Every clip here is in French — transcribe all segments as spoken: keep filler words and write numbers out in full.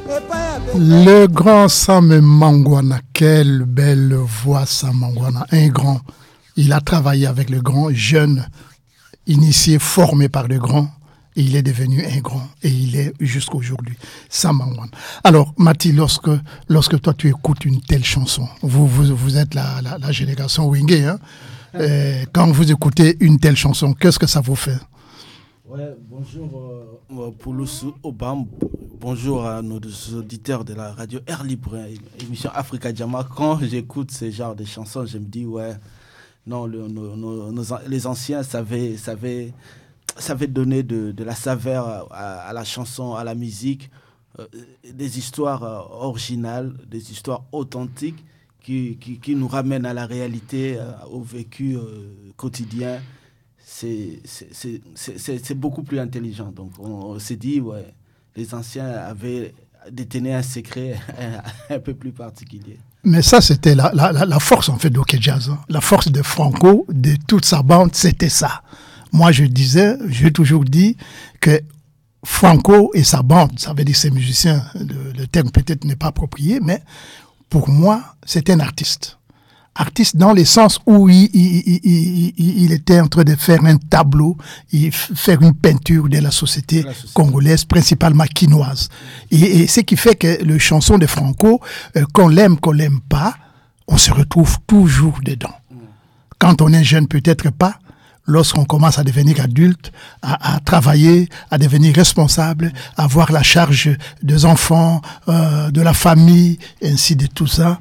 Le grand Sam Mangwana, quelle belle voix Sam Mangwana, un grand. Il a travaillé avec le grand, jeune, initié, formé par le grand, et il est devenu un grand, et il est jusqu'à aujourd'hui, Sam Mangwana. Alors, Mati, lorsque, lorsque toi tu écoutes une telle chanson, vous, vous, vous êtes la, la, la génération Wingé, hein, et quand vous écoutez une telle chanson, qu'est-ce que ça vous fait? Ouais, bonjour euh, Poulousou Obam, bonjour à nos auditeurs de la radio Air Libre, émission Africa Jama. Quand j'écoute ce genre de chansons, je me dis, ouais, non, le, nos, nos, nos, les anciens savaient, savaient, savaient donner de, de la saveur à, à la chanson, à la musique, euh, des histoires euh, originales, des histoires authentiques qui, qui, qui nous ramènent à la réalité, euh, au vécu euh, quotidien. C'est, c'est, c'est, c'est, c'est beaucoup plus intelligent. Donc, on, on s'est dit, ouais, les anciens avaient détenu un secret un, un peu plus particulier. Mais ça, c'était la, la, la force, en fait, d'Ok Jazz. Hein. La force de Franco, de toute sa bande, c'était ça. Moi, je disais, j'ai toujours dit que Franco et sa bande, ça veut dire ses musiciens, le, le terme peut-être n'est pas approprié, mais pour moi, c'était un artiste. Artiste dans le sens où il, il, il, il, il était en train de faire un tableau, il faire une peinture de la société, la société. congolaise, principalement quinoise. Et, et ce qui fait que le chanson de Franco, euh, qu'on l'aime, qu'on l'aime pas, on se retrouve toujours dedans. Mm. Quand on est jeune, peut-être pas. Lorsqu'on commence à devenir adulte, à, à travailler, à devenir responsable, à avoir la charge des enfants, euh, de la famille, ainsi de tout ça,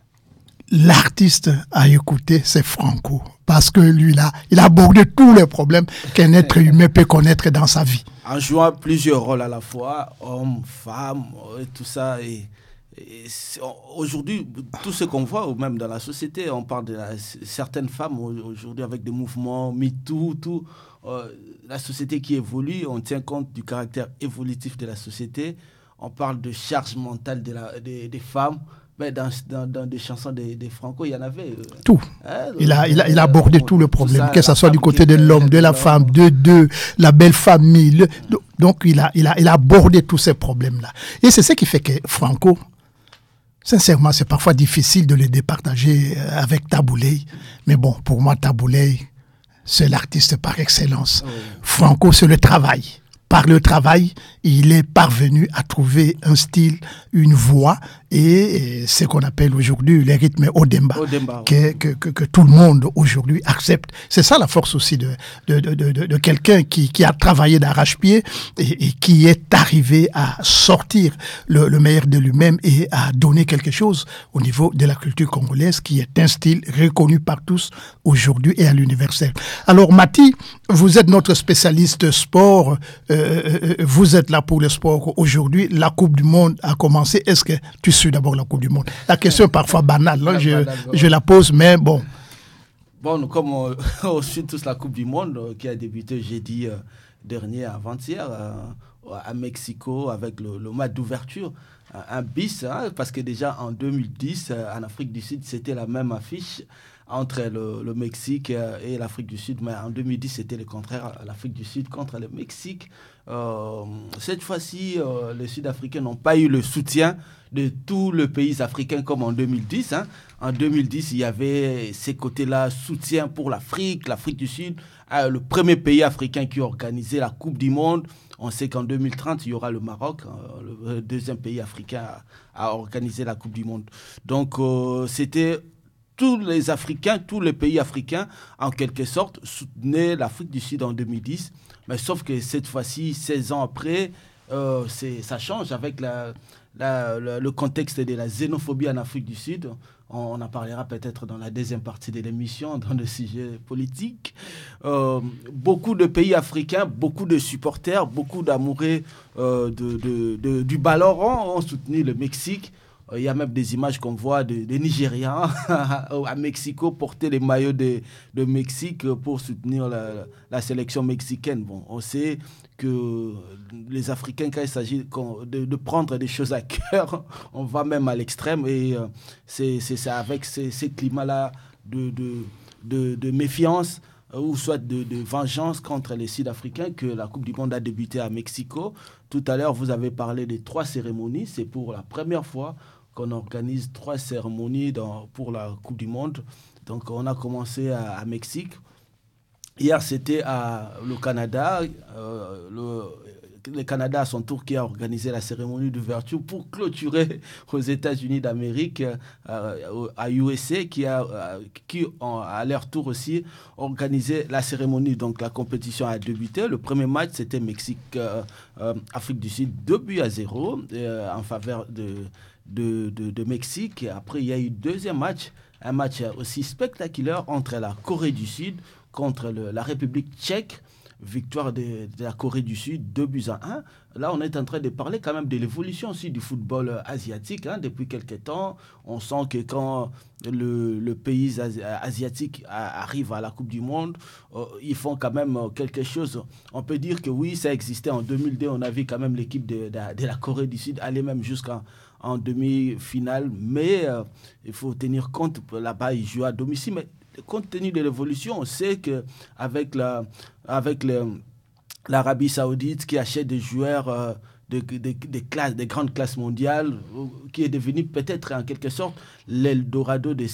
l'artiste à écouter, c'est Franco. Parce que lui, là, il a abordé tous les problèmes qu'un être humain peut connaître dans sa vie. En jouant plusieurs rôles à la fois, homme, femme, et tout ça. Et, et aujourd'hui, tout ce qu'on voit, ou même dans la société, on parle de la, certaines femmes aujourd'hui avec des mouvements MeToo, tout. Euh, la société qui évolue, on tient compte du caractère évolutif de la société. On parle de charge mentale de la, des, des femmes. Mais dans, dans, dans des chansons des de Franco, il y en avait. Euh, tout. Hein, il, a, il, a, il a abordé euh, tout le problème, tout ça, que ce soit du côté de l'homme, de la femme, de deux, la belle famille. Le, mm. Donc, il a, il, a, il a abordé tous ces problèmes-là. Et c'est ce qui fait que Franco, sincèrement, c'est parfois difficile de le départager avec Tabouley. Mais bon, pour moi, Tabouley, c'est l'artiste par excellence. Mm. Franco, c'est le travail. Par le travail, il est parvenu à trouver un style, une voix et, et ce qu'on appelle aujourd'hui les rythmes Odemba, Odemba que, ouais. que, que, que tout le monde aujourd'hui accepte. C'est ça la force aussi de, de, de, de, de quelqu'un qui, qui a travaillé d'arrache-pied et, et qui est arrivé à sortir le, le meilleur de lui-même et à donner quelque chose au niveau de la culture congolaise qui est un style reconnu par tous aujourd'hui et à l'universel. Alors Mati, vous êtes notre spécialiste sport, euh, vous êtes là pour le sport aujourd'hui. La Coupe du Monde a commencé. Est-ce que tu suis d'abord la Coupe du Monde? La question est parfois banale, hein, je, je la pose, mais bon. Bon, comme on, on suit tous la Coupe du Monde euh, qui a débuté jeudi euh, dernier, avant-hier, euh, à Mexico, avec le, le match d'ouverture, un bis, hein, parce que déjà en deux mille dix, euh, en Afrique du Sud, c'était la même affiche entre le, le Mexique et l'Afrique du Sud, mais en deux mille dix, c'était le contraire, l'Afrique du Sud contre le Mexique. Euh, cette fois-ci, euh, les Sud-Africains n'ont pas eu le soutien de tous les pays africains comme en deux mille dix. Hein. En deux mille dix, il y avait ces côtés-là, soutien pour l'Afrique, l'Afrique du Sud, euh, le premier pays africain qui organisait la Coupe du Monde. On sait qu'en deux mille trente, il y aura le Maroc, euh, le deuxième pays africain à, à organiser la Coupe du Monde. Donc, euh, c'était... Tous les Africains, tous les pays africains, en quelque sorte, soutenaient l'Afrique du Sud en deux mille dix. Mais sauf que cette fois-ci, seize ans après, euh, c'est, ça change avec la, la, la, le contexte de la xénophobie en Afrique du Sud. On, on en parlera peut-être dans la deuxième partie de l'émission, dans le sujet politique. Euh, beaucoup de pays africains, beaucoup de supporters, beaucoup d'amoureux euh, de, de, de, du ballon rond ont soutenu le Mexique. Il y a même des images qu'on voit de, de Nigérians à Mexico porter les maillots de, de Mexique pour soutenir la, la sélection mexicaine. Bon, on sait que les Africains, quand il s'agit de, de prendre des choses à cœur, on va même à l'extrême. Et c'est, c'est ça, avec ces, ces climats-là de, de, de, de méfiance, ou soit de, de vengeance contre les Sud-Africains que la Coupe du Monde a débuté à Mexico. Tout à l'heure, vous avez parlé des trois cérémonies. C'est pour la première fois qu'on organise trois cérémonies dans, pour la Coupe du Monde. Donc, on a commencé à, à Mexique. Hier, c'était à, le Canada. Euh, le, le Canada, à son tour, qui a organisé la cérémonie d'ouverture pour clôturer aux États-Unis d'Amérique, euh, à U S A, qui a, euh, qui ont, à leur tour aussi, organisé la cérémonie. Donc, la compétition a débuté. Le premier match, c'était Mexique, euh, euh, Afrique du Sud, deux buts à zéro euh, en faveur de, de, de, de Mexique. Et après, il y a eu deuxième match, un match aussi spectaculaire entre la Corée du Sud contre le, la République tchèque, victoire de, de la Corée du Sud, deux buts à un. Là, on est en train de parler quand même de l'évolution aussi du football asiatique. Hein. Depuis quelques temps, on sent que quand le, le pays asi- asiatique a, arrive à la Coupe du Monde, euh, ils font quand même quelque chose. On peut dire que oui, ça existait en deux mille deux. On a vu quand même l'équipe de, de, de la Corée du Sud aller même jusqu'en en demi-finale. Mais euh, il faut tenir compte, là-bas, ils jouent à domicile. Mais compte tenu de l'évolution, on sait qu'avec la, avec le, l'Arabie Saoudite qui achète des joueurs euh, de, de, de, classes, de grandes classes mondiales, qui est devenu peut-être en quelque sorte l'Eldorado des